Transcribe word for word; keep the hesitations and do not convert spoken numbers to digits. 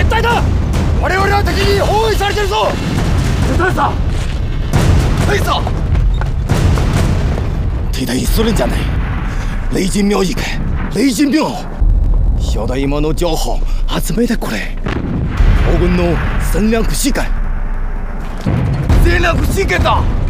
絶対だ。我々は敵に包囲されてるぞ。大佐、大佐，替代するんじゃない。雷神庙以外，雷神庙。小的今の情報集めてくれ。東軍の戦略指揮。戦略指揮だ。